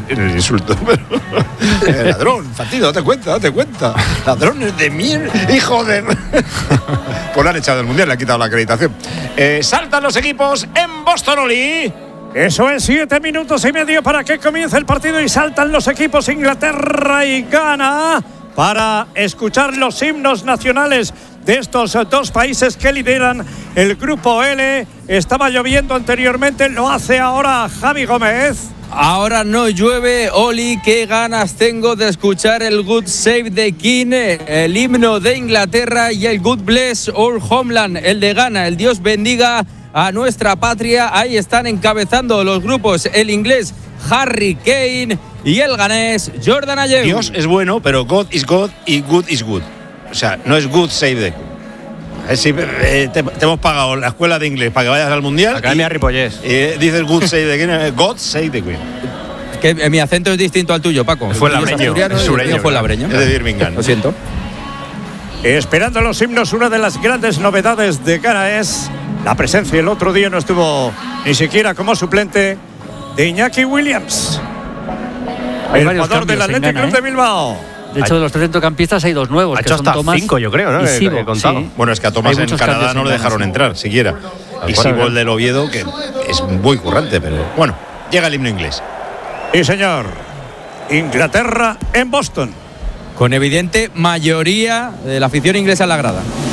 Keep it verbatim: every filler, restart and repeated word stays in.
en el insulto. Pero, ladrón, infantil, date cuenta, date cuenta. Ladrones de mierda, hijo de... Pues lo han echado del mundial, le han quitado la acreditación. Eh, saltan los equipos en Boston, Oli. Eso es, siete minutos y medio para que comience el partido y saltan los equipos Inglaterra y Ghana para escuchar los himnos nacionales de estos dos países que lideran el grupo L. Estaba lloviendo anteriormente, lo hace ahora Javi Gómez. Ahora no llueve, Oli, qué ganas tengo de escuchar el God Save the King, el himno de Inglaterra, y el God Bless Our Homeland, el de Ghana, el Dios bendiga a nuestra patria. Ahí están encabezando los grupos el inglés Harry Kane y el ganés Jordan Ayew. Dios es bueno, pero God is God y good is good. O sea, no es good save the Queen. Es decir, eh, te, te hemos pagado la escuela de inglés para que vayas al mundial. Academia Ripollés. Y eh, dices good save the Queen, God save the Queen. Que eh, mi acento es distinto al tuyo, Paco. Fue labreño. Es sureño, fue labreño. Es de Birmingham. Lo siento. Esperando los himnos, una de las grandes novedades de Ghana es la presencia. El otro día no estuvo ni siquiera como suplente de Iñaki Williams, Hay el varios jugador del cambios en Athletic Ghana, Club ¿eh? de Bilbao. De hecho, de los tres centrocampistas hay dos nuevos. Ha que hecho son hasta Tomás cinco, yo creo, ¿no? y Que- Sibo, que he contado. sí. Bueno, es que a Tomás Hay en muchos Canadá cambios no en le Ghana, dejaron sí. entrar siquiera. Y cual. Sibo, el del Oviedo, que es muy currante, pero bueno, llega el himno inglés. Y señor, Inglaterra en Boston. Con evidente mayoría de la afición inglesa en la grada.